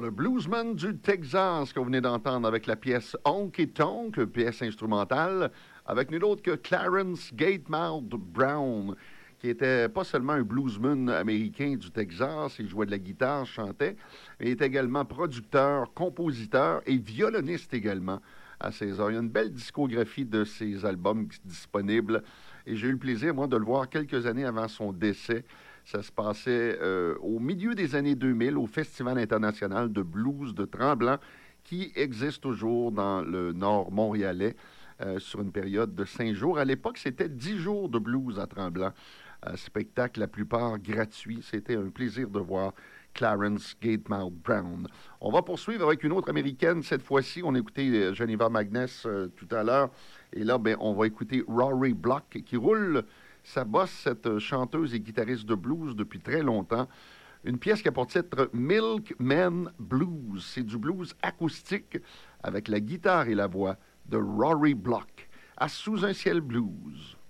Le bluesman du Texas que vous venez d'entendre avec la pièce Honky Tonk, pièce instrumentale, avec nul autre que Clarence Gatemouth Brown, qui était pas seulement un bluesman américain du Texas, il jouait de la guitare, chantait, mais il est également producteur, compositeur et violoniste également à ses heures. Il y a une belle discographie de ses albums disponibles et j'ai eu le plaisir, moi, de le voir quelques années avant son décès. Ça se passait au milieu des années 2000 au Festival international de blues de Tremblant qui existe toujours dans le nord montréalais sur une période de 5 jours. À l'époque, c'était 10 jours de blues à Tremblant. Spectacle, la plupart gratuits. C'était un plaisir de voir Clarence Gatemouth Brown. On va poursuivre avec une autre américaine. Cette fois-ci, on a écouté Geneva Magness tout à l'heure. Et là, on va écouter Rory Block qui roule sa bosse, cette chanteuse et guitariste de blues depuis très longtemps. Une pièce qui a pour titre Milkman Blues. C'est du blues acoustique avec la guitare et la voix de Rory Block à Sous un ciel blues.